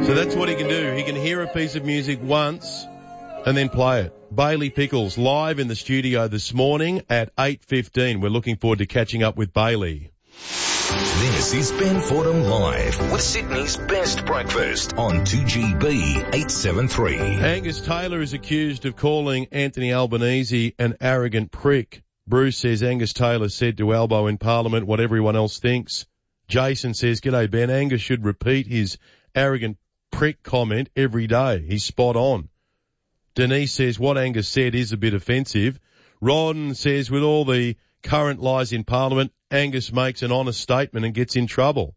So that's what he can do. He can hear a piece of music once and then play it. Bailey Pickles live in the studio this morning at 8:15. We're looking forward to catching up with Bailey. This is Ben Fordham Live with Sydney's best breakfast on 2GB 873. Angus Taylor is accused of calling Anthony Albanese an arrogant prick. Bruce says Angus Taylor said to Albo in Parliament what everyone else thinks. Jason says, "G'day Ben, Angus should repeat his arrogant prick comment every day. He's spot on." Denise says what Angus said is a bit offensive. Ron says with all the current lies in Parliament, Angus makes an honest statement and gets in trouble.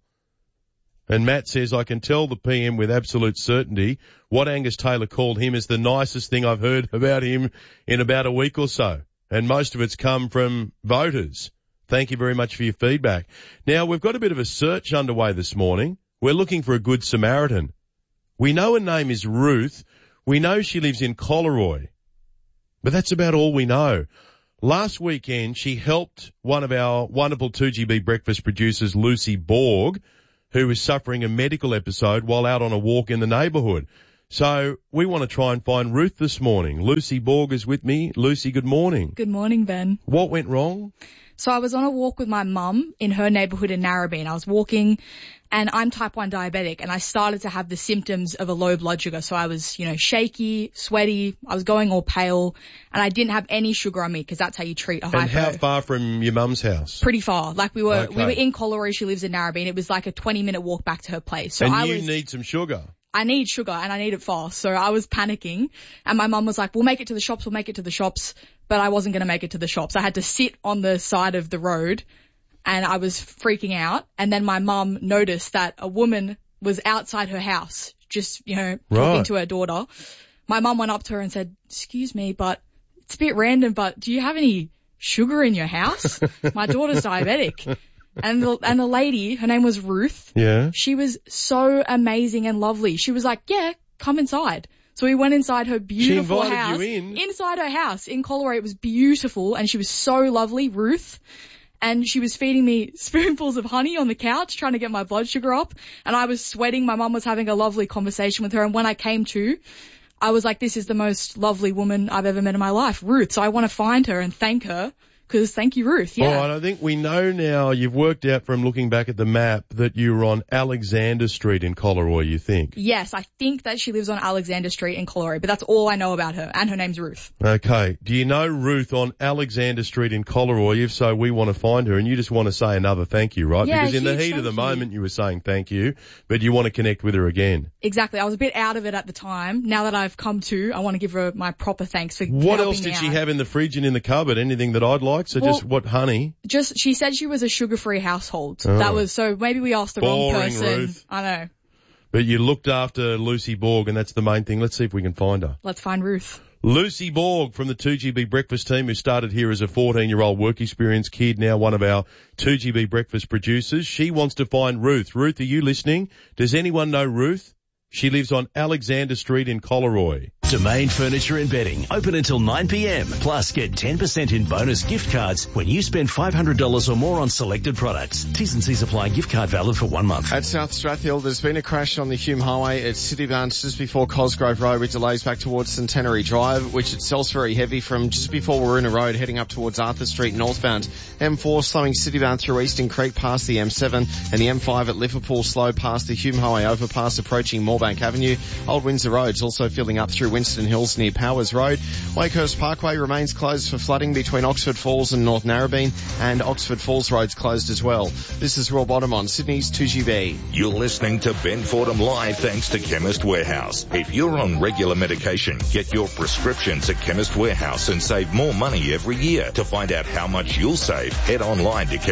And Matt says, I can tell the PM with absolute certainty what Angus Taylor called him is the nicest thing I've heard about him in about a week or so. And most of it's come from voters. Thank you very much for your feedback. Now, we've got a bit of a search underway this morning. We're looking for a good Samaritan. We know her name is Ruth. We know she lives in Collaroy. But that's about all we know. Last weekend, she helped one of our wonderful 2GB breakfast producers, Lucy Borg, who was suffering a medical episode while out on a walk in the neighbourhood. So we want to try and find Ruth this morning. Lucy Borg is with me. Lucy, good morning. Good morning, Ben. What went wrong? So I was on a walk with my mum in her neighbourhood in Narrabeen. I was walking and I'm type 1 diabetic and I started to have the symptoms of a low blood sugar. So I was, shaky, sweaty. I was going all pale and I didn't have any sugar on me because that's how you treat a hypo. And how far from your mum's house? Pretty far. Like we were in Collaroy. She lives in Narrabeen. It was like a 20-minute walk back to her place. So and you need some sugar. I need sugar and I need it fast. So I was panicking and my mum was like, we'll make it to the shops. But I wasn't going to make it to the shops. I had to sit on the side of the road and I was freaking out. And then my mum noticed that a woman was outside her house, just, talking to her daughter. My mum went up to her and said, excuse me, but it's a bit random, but do you have any sugar in your house? My daughter's diabetic. And the lady, her name was Ruth. Yeah. She was so amazing and lovely. She was like, yeah, come inside. So we went inside her beautiful house. She invited you in? Inside her house in Collaroy. It was beautiful and she was so lovely, Ruth. And she was feeding me spoonfuls of honey on the couch, trying to get my blood sugar up. And I was sweating. My mum was having a lovely conversation with her. And when I came to, I was like, this is the most lovely woman I've ever met in my life, Ruth. So I want to find her and thank her. Because thank you, Ruth. Yeah. All right, I think we know now, you've worked out from looking back at the map that you were on Alexander Street in Collaroy, you think? Yes, I think that she lives on Alexander Street in Collaroy, but that's all I know about her, and her name's Ruth. Okay. Do you know Ruth on Alexander Street in Collaroy? If so, we want to find her, and you just want to say another thank you, right? Yeah, because in the heat of the moment you were saying thank you, but you want to connect with her again. Exactly. I was a bit out of it at the time. Now that I've come to, I want to give her my proper thanks for helping me out. What else did she have in the fridge and in the cupboard? Anything that I'd like? So just what, honey? She said she was a sugar-free household. Oh. So maybe we asked the wrong person. Ruth. I know. But you looked after Lucy Borg, and that's the main thing. Let's see if we can find her. Let's find Ruth. Lucy Borg from the 2GB breakfast team, who started here as a 14-year-old work experience kid, now one of our 2GB breakfast producers. She wants to find Ruth. Ruth, are you listening? Does anyone know Ruth? She lives on Alexander Street in Collaroy. Domain Furniture and Bedding, open until 9 p.m. Plus, get 10% in bonus gift cards when you spend $500 or more on selected products. T's and C's apply. Gift card valid for 1 month. At South Strathill, there's been a crash on the Hume Highway at City Bounce just before Cosgrove Road, with delays back towards Centenary Drive, which itself's very heavy from just before Waruna Road heading up towards Arthur Street northbound. M4 slowing City Bound through Eastern Creek past the M7, and the M5 at Liverpool slow past the Hume Highway overpass approaching Moorebank Avenue. Old Windsor Road's also filling up through Winston Hills near Powers Road. Wakehurst Parkway remains closed for flooding between Oxford Falls and North Narrabeen, and Oxford Falls Road's closed as well. This is Roy Bottom on Sydney's 2GB. You're listening to Ben Fordham Live thanks to Chemist Warehouse. If you're on regular medication, get your prescriptions at Chemist Warehouse and save more money every year. To find out how much you'll save, head online to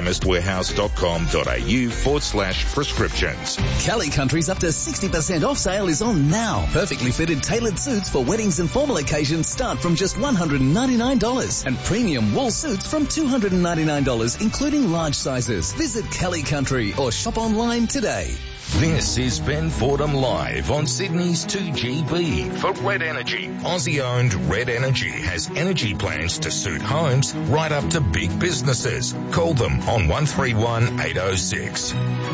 chemistwarehouse.com.au/prescriptions. Kelly Country's up to 60% off sale is on now. Perfectly fitted tailored suits for weddings and formal occasions start from just $199, and premium wool suits from $299, including large sizes. Visit Kelly Country or shop online today. This is Ben Fordham live on Sydney's 2GB for Red Energy. Aussie-owned Red Energy has energy plans to suit homes right up to big businesses. Call them on 131 806.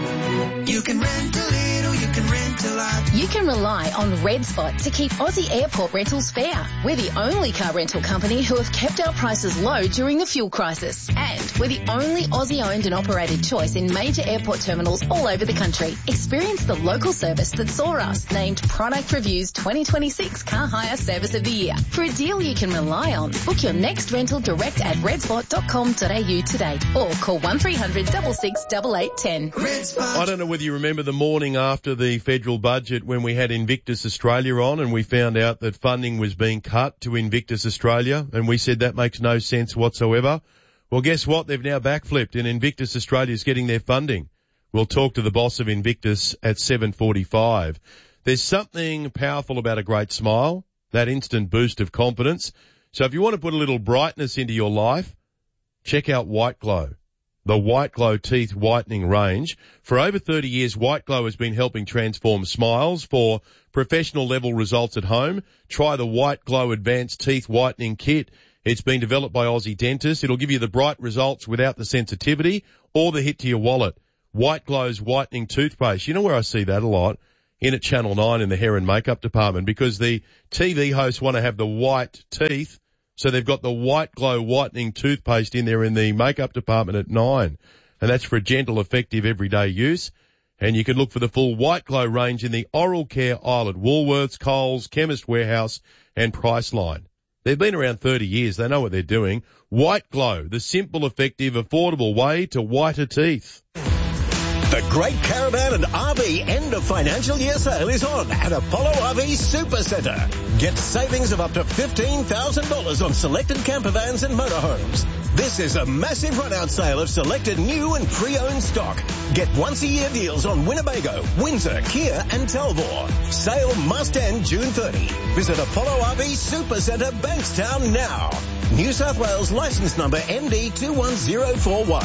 You can rent a little, you can rent a lot. You can rely on Red Spot to keep Aussie airport rentals fair. We're the only car rental company who have kept our prices low during the fuel crisis. And we're the only Aussie-owned and operated choice in major airport terminals all over the country. Experience the local service that saw us named Product Review's 2026 Car Hire Service of the Year. For a deal you can rely on, book your next rental direct at redspot.com.au today or call 1300 66 8810. Red Spot. I don't know whether you remember the morning after the federal budget when we had Invictus Australia on and we found out that funding was being cut to Invictus Australia and we said that makes no sense whatsoever. Well, guess what? They've now backflipped and Invictus Australia is getting their funding. We'll talk to the boss of Invictus at 7:45. There's something powerful about a great smile, that instant boost of confidence. So if you want to put a little brightness into your life, check out White Glow, the White Glow Teeth Whitening range. For over 30 years, White Glow has been helping transform smiles. For professional level results at home, try the White Glow Advanced Teeth Whitening Kit. It's been developed by Aussie dentists. It'll give you the bright results without the sensitivity or the hit to your wallet. White Glow's whitening toothpaste. You know where I see that a lot? In at Channel 9 in the hair and makeup department, because the TV hosts want to have the white teeth, so they've got the White Glow whitening toothpaste in there in the makeup department at 9. And that's for gentle, effective, everyday use. And you can look for the full White Glow range in the oral care aisle at Woolworths, Coles, Chemist Warehouse and Priceline. They've been around 30 years. They know what they're doing. White Glow, the simple, effective, affordable way to whiter teeth. The Great Caravan and RV End of Financial Year Sale is on at Apollo RV Supercentre. Get savings of up to $15,000 on selected camper vans and motorhomes. This is a massive run-out sale of selected new and pre-owned stock. Get once-a-year deals on Winnebago, Windsor, Kia and Talbot. Sale must end June 30. Visit Apollo RV Supercentre, Bankstown now. New South Wales licence number MD21041.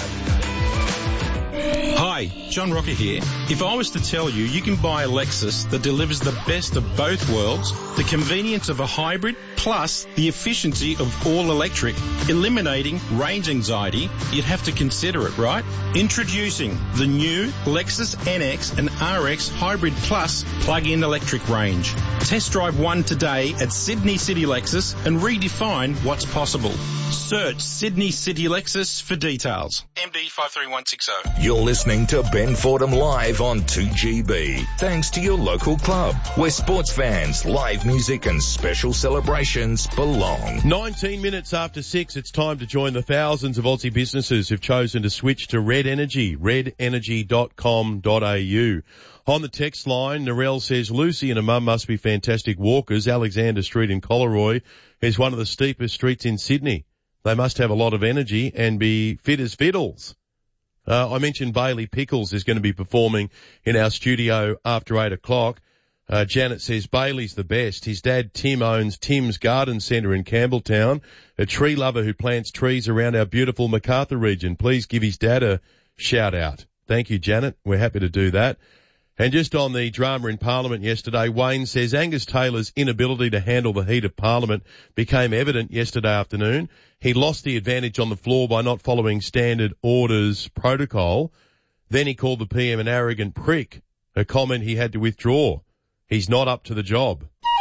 Hi, John Rocker here. If I was to tell you, you can buy a Lexus that delivers the best of both worlds, the convenience of a hybrid, plus the efficiency of all electric, eliminating range anxiety, you'd have to consider it, right? Introducing the new Lexus NX and RX Hybrid Plus plug-in electric range. Test drive one today at Sydney City Lexus and redefine what's possible. Search Sydney City Lexus for details. MD 53160. You're listening to Ben Fordham live on 2GB. Thanks to your local club, where sports fans, live music and special celebrations belong. 19 minutes after 6, it's time to join the thousands of Aussie businesses who've chosen to switch to Red Energy, redenergy.com.au. On the text line, Narelle says Lucy and her mum must be fantastic walkers. Alexander Street in Collaroy is one of the steepest streets in Sydney. They must have a lot of energy and be fit as fiddles. I mentioned Bailey Pickles is going to be performing in our studio after 8 o'clock. Janet says Bailey's the best. His dad Tim owns Tim's Garden Centre in Campbelltown, a tree lover who plants trees around our beautiful Macarthur region. Please give his dad a shout out. Thank you, Janet. We're happy to do that. And just on the drama in Parliament yesterday, Wayne says Angus Taylor's inability to handle the heat of Parliament became evident yesterday afternoon. He lost the advantage on the floor by not following standard orders protocol. Then he called the PM an arrogant prick, a comment he had to withdraw. He's not up to the job.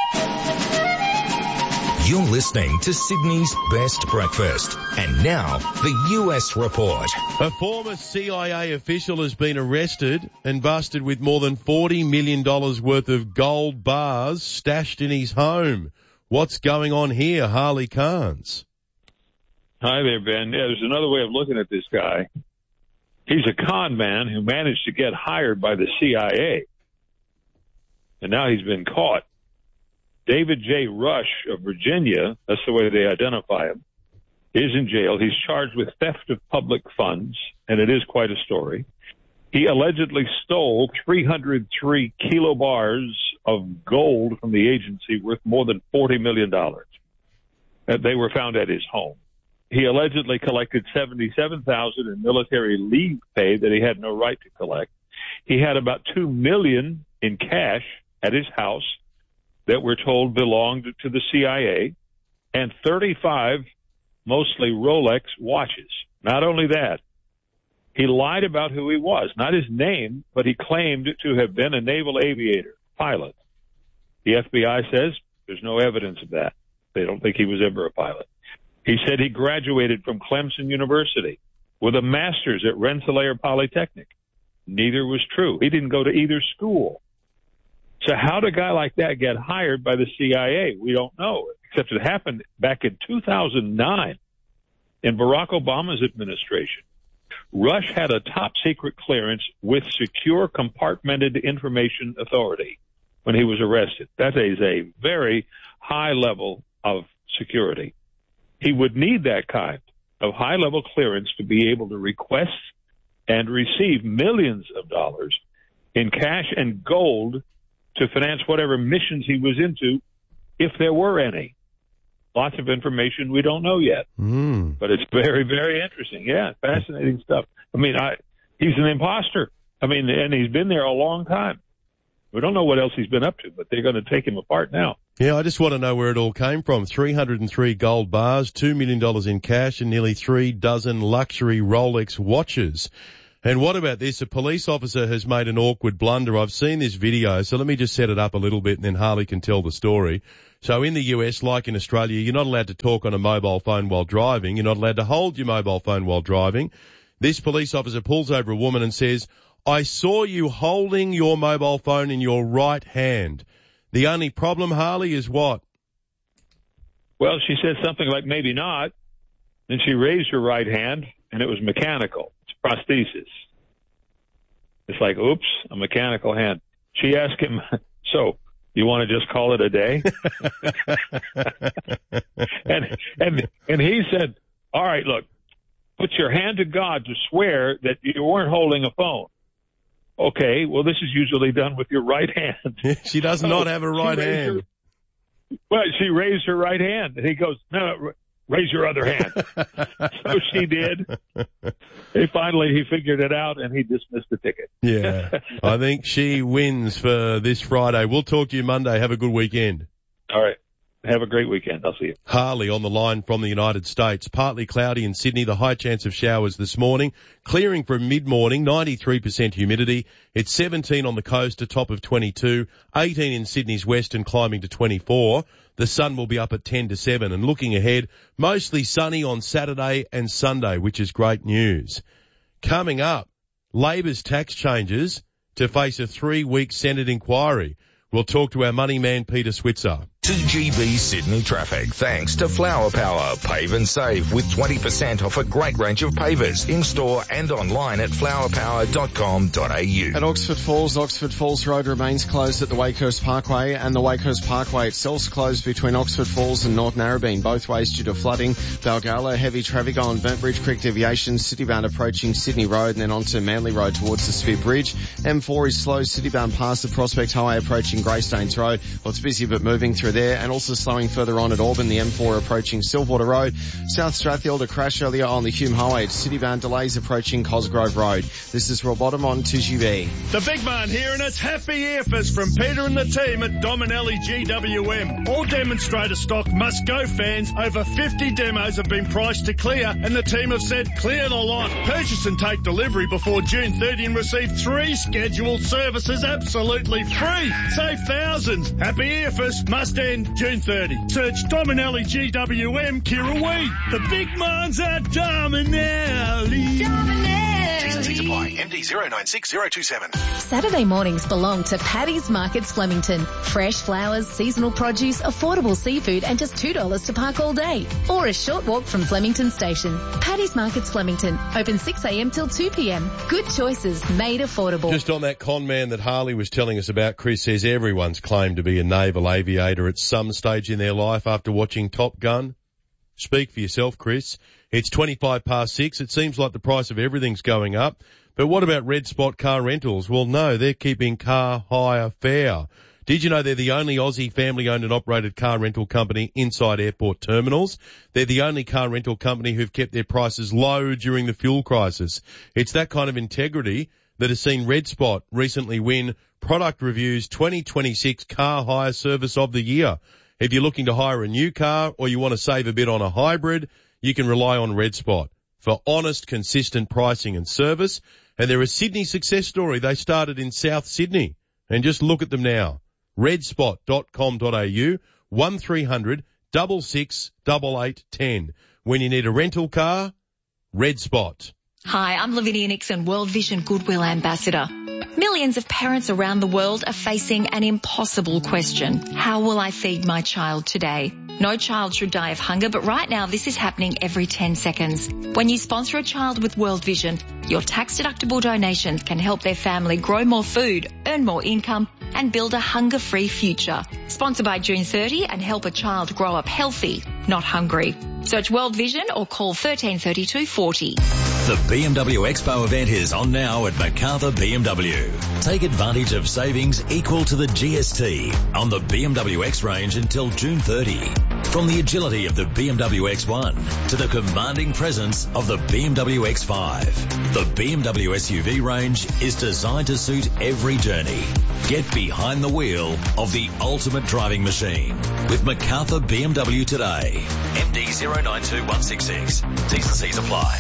You're listening to Sydney's Best Breakfast. And now, the US Report. A former CIA official has been arrested and busted with more than $40 million worth of gold bars stashed in his home. What's going on here, Harley Carnes? Hi there, Ben. Yeah, there's another way of looking at this guy. He's a con man who managed to get hired by the CIA. And now he's been caught. David J. Rush of Virginia, that's the way they identify him, is in jail. He's charged with theft of public funds, and it is quite a story. He allegedly stole 303 kilobars of gold from the agency worth more than $40 million. They were found at his home. He allegedly collected $77,000 in military leave pay that he had no right to collect. He had about $2 million in cash at his house that we're told belonged to the CIA, and 35 mostly Rolex watches. Not only that, he lied about who he was, not his name, but he claimed to have been a naval aviator, pilot. The FBI says there's no evidence of that. They don't think he was ever a pilot. He said he graduated from Clemson University with a master's at Rensselaer Polytechnic. Neither was true. He didn't go to either school. So how did a guy like that get hired by the CIA? We don't know, except it happened back in 2009 in Barack Obama's administration. Rush had a top-secret clearance with Secure Compartmented Information Authority when he was arrested. That is a very high level of security. He would need that kind of high-level clearance to be able to request and receive millions of dollars in cash and gold to finance whatever missions he was into, if there were any. Lots of information we don't know yet. But it's very, very interesting. Yeah, fascinating stuff. I mean, he's an imposter. I mean, and he's been there a long time. We don't know what else he's been up to, but they're going to take him apart now. Yeah, I just want to know where it all came from. 303 gold bars, $2 million in cash, and nearly 3 dozen luxury Rolex watches. And what about this? A police officer has made an awkward blunder. I've seen this video, so let me just set it up a little bit and then Harley can tell the story. So in the US, like in Australia, you're not allowed to talk on a mobile phone while driving. You're not allowed to hold your mobile phone while driving. This police officer pulls over a woman and says, "I saw you holding your mobile phone in your right hand." The only problem, Harley, is what? Well, she said something like, maybe not. Then she raised her right hand, and it was mechanical. It's prosthesis. It's like, oops, a mechanical hand. She asked him, so you want to just call it a day? and he said, all right, look, put your hand to God to swear that you weren't holding a phone. Okay, well, this is usually done with your right hand. She does not have a right hand. She raised her right hand. And he goes, no, raise your other hand. So she did. He figured it out, and he dismissed the ticket. Yeah, I think she wins for this Friday. We'll talk to you Monday. Have a good weekend. All right. Have a great weekend. I'll see you. Harley on the line from the United States. Partly cloudy in Sydney. The high chance of showers this morning. Clearing from mid-morning. 93% humidity. It's 17 on the coast, a top of 22. 18 in Sydney's west and climbing to 24. The sun will be up at 10 to 7. And looking ahead, mostly sunny on Saturday and Sunday, which is great news. Coming up, Labor's tax changes to face a 3-week Senate inquiry. We'll talk to our money man, Peter Switzer. 2GB Sydney traffic, thanks to Flower Power. Pave and save with 20% off a great range of pavers in-store and online at flowerpower.com.au. At Oxford Falls Road remains closed at the Wakehurst Parkway, and the Wakehurst Parkway itself closed between Oxford Falls and North Narrabeen, both ways due to flooding. Balgala, heavy traffic on Bentbridge Creek deviation, citybound approaching Sydney Road and then onto Manly Road towards the Spit Bridge. M4 is slow, citybound past the Prospect Highway approaching Greystanes Road. Well, it's busy but moving through there, and also slowing further on at Auburn, the M4 approaching Silverwater Road. South Strathill, a crash earlier on the Hume Highway. Citybound delays approaching Cosgrove Road. This is Rob Bottom on 2GB. The big man here, and it's happy earfest from Peter and the team at Dominelli GWM. All demonstrator stock must go, fans. Over 50 demos have been priced to clear, and the team have said clear the lot. Purchase and take delivery before June 30 and receive 3 scheduled services absolutely free. Save thousands. Happy earfest must end June 30. Search Dominelli GWM Kirrawee. The big man's at Dominelli. T&Cs apply. MD 096027. Saturday mornings belong to Paddy's Markets Flemington. Fresh flowers, seasonal produce, affordable seafood, and just $2 to park all day. Or a short walk from Flemington Station. Paddy's Markets Flemington. Open 6 a.m. till 2 p.m. Good choices, made affordable. Just on that con man that Harley was telling us about, Chris says everyone's claimed to be a naval aviator at some stage in their life after watching Top Gun. Speak for yourself, Chris. It's 6:25. It seems like the price of everything's going up. But what about Red Spot Car Rentals? Well, no, they're keeping car hire fair. Did you know they're the only Aussie family-owned and operated car rental company inside airport terminals? They're the only car rental company who've kept their prices low during the fuel crisis. It's that kind of integrity that has seen Red Spot recently win Product Review's 2026 Car Hire Service of the Year. If you're looking to hire a new car or you want to save a bit on a hybrid, you can rely on Red Spot for honest, consistent pricing and service. And they're a Sydney success story. They started in South Sydney. And just look at them now. redspot.com.au, 1300 66 8810. When you need a rental car, Red Spot. Hi, I'm Lavinia Nixon, World Vision Goodwill Ambassador. Millions of parents around the world are facing an impossible question. How will I feed my child today? No child should die of hunger, but right now this is happening every 10 seconds. When you sponsor a child with World Vision, your tax-deductible donations can help their family grow more food, earn more income, and build a hunger-free future. Sponsor by June 30 and help a child grow up healthy, not hungry. Search World Vision or call 1332 40. The BMW Expo event is on now at Macarthur BMW. Take advantage of savings equal to the GST on the BMW X range until June 30. From the agility of the BMW X1 to the commanding presence of the BMW X5, the BMW SUV range is designed to suit every journey. Get behind the wheel of the ultimate driving machine with Macarthur BMW today. MD 092166. T's and C's apply.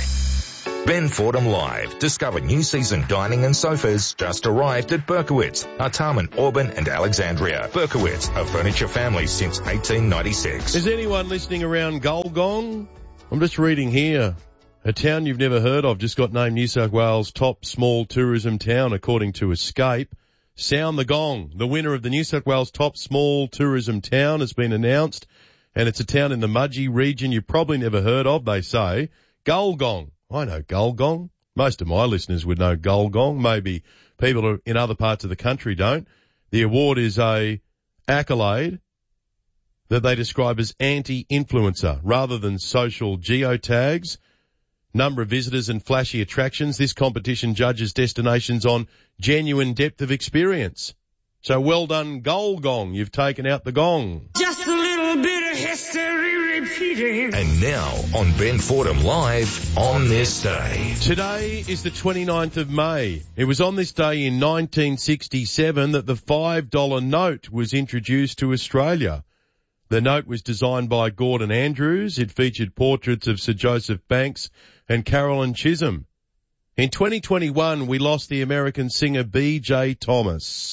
Ben Fordham Live. Discover new season dining and sofas just arrived at Berkowitz, Artarmon, Auburn and Alexandria. Berkowitz, a furniture family since 1896. Is anyone listening around Gulgong? I'm just reading here. A town you've never heard of just got named New South Wales top small tourism town according to Escape. Sound the Gong. The winner of the New South Wales top small tourism town has been announced, and it's a town in the Mudgee region you've probably never heard of, they say. Gulgong. I know Gulgong. Most of my listeners would know Gulgong. Maybe people in other parts of the country don't. The award is a accolade that they describe as anti-influencer rather than social geotags. Number of visitors and flashy attractions. This competition judges destinations on genuine depth of experience. So well done, Gulgong. You've taken out the gong. Just a little bit of history repeating. And now on Ben Fordham Live on this day. Today is the 29th of May. It was on this day in 1967 that the $5 note was introduced to Australia. The note was designed by Gordon Andrews. It featured portraits of Sir Joseph Banks and Carolyn Chisholm. In 2021, we lost the American singer B.J. Thomas.